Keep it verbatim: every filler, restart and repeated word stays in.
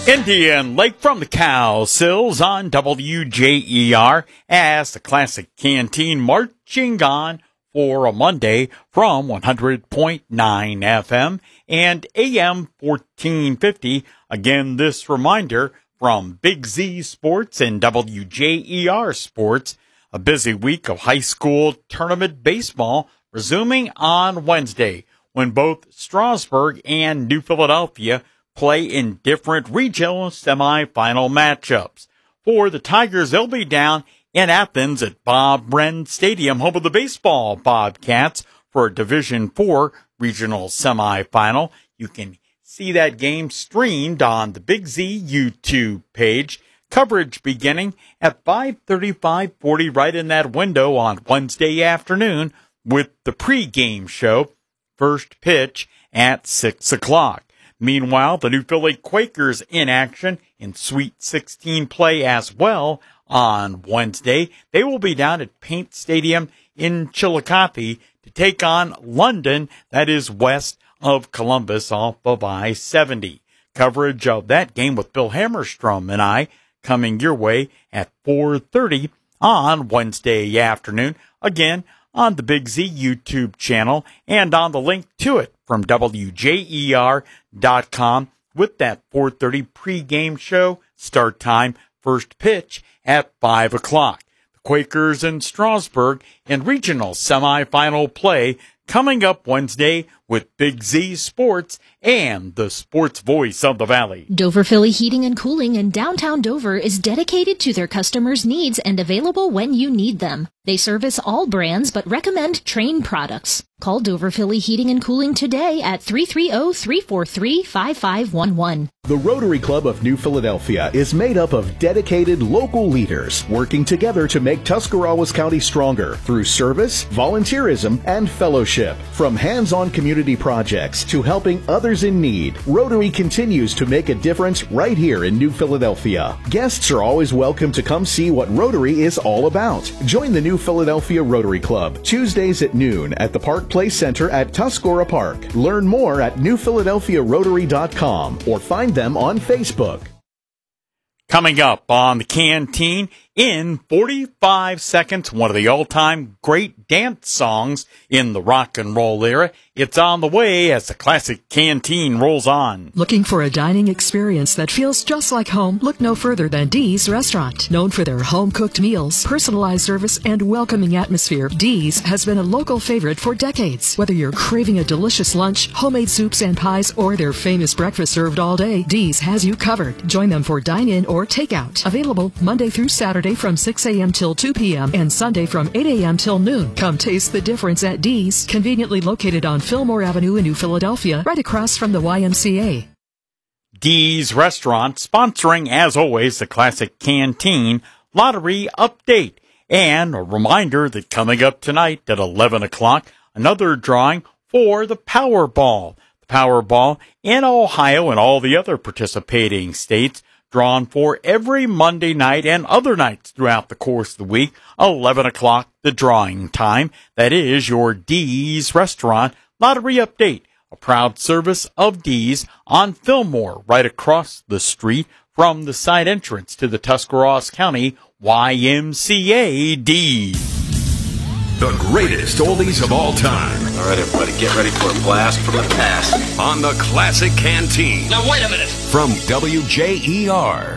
Indian Lake from the Cow Sills on W J E R as the Classic Canteen marching on for a Monday from one hundred point nine F M and A M fourteen fifty. Again, this reminder from Big Z Sports and W J E R Sports, a busy week of high school tournament baseball resuming on Wednesday when both Strasburg and New Philadelphia play in different regional semifinal matchups. For the Tigers, they'll be down in Athens at Bob Wren Stadium, home of the baseball Bobcats, for a Division four regional semifinal. You can see that game streamed on the Big Z YouTube page. Coverage beginning at five thirty, five forty, right in that window on Wednesday afternoon, with the pregame show, first pitch at six o'clock. Meanwhile, the New Philly Quakers in action in Sweet sixteen play as well on Wednesday. They will be down at Paint Stadium in Chillicothe to take on London, that is west of Columbus off of I seventy. Coverage of that game with Bill Hammerstrom and I coming your way at four thirty on Wednesday afternoon. Again, on the Big Z YouTube channel and on the link to it from W J E R dot com with that four thirty pregame show. Start time, first pitch at five o'clock. The Quakers and Strasburg in regional semifinal play coming up Wednesday with Big Z Sports and the sports voice of the Valley. Dover Philly Heating and Cooling in downtown Dover is dedicated to their customers' needs and available when you need them. They service all brands but recommend Trane products. Call Dover Philly Heating and Cooling today at three three zero, three four three, five five one one. The Rotary Club of New Philadelphia is made up of dedicated local leaders working together to make Tuscarawas County stronger through service, volunteerism, and fellowship. From hands-on community projects to helping others in need, Rotary continues to make a difference right here in New Philadelphia. Guests are always welcome to come see what Rotary is all about. Join the New Philadelphia Rotary Club Tuesdays at noon at the Park Place Center at Tuscarora Park. Learn more at new philadelphia rotary dot com or find them on Facebook. Coming up on the Canteen in forty-five seconds, one of the all-time great dance songs in the rock and roll era. It's on the way as the Classic Canteen rolls on. Looking for a dining experience that feels just like home? Look no further than Dee's Restaurant. Known for their home-cooked meals, personalized service, and welcoming atmosphere, Dee's has been a local favorite for decades. Whether you're craving a delicious lunch, homemade soups and pies, or their famous breakfast served all day, Dee's has you covered. Join them for dine-in or takeout. Available Monday through Saturday from six a.m. till two p.m. and Sunday from eight a.m. till noon. Come taste the difference at Dee's, conveniently located on Fillmore Avenue in New Philadelphia, right across from the Y M C A. Dee's Restaurant sponsoring, as always, the Classic Canteen Lottery Update. And a reminder that coming up tonight at eleven o'clock, another drawing for the Powerball. The Powerball in Ohio and all the other participating states, drawn for every Monday night and other nights throughout the course of the week. eleven o'clock, the drawing time. That is your Dee's Restaurant Lottery Update, a proud service of Dee's on Fillmore, right across the street from the side entrance to the Tuscarawas County Y M C A. Dee's. The greatest oldies of all time. All right, everybody, get ready for a blast from the past. On the Classic Canteen. Now, wait a minute. From W J E R.